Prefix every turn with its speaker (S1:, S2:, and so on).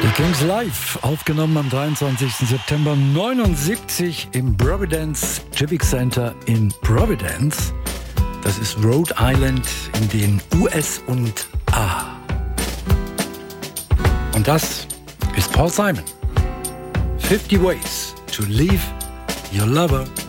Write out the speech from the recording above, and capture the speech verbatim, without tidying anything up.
S1: Kings live, aufgenommen am dreiundzwanzigsten September neunundsiebzig im Providence Civic Center in Providence. Das ist Rhode Island in den U S A. Und das ist Paul Simon. fifty Ways to Leave Your Lover.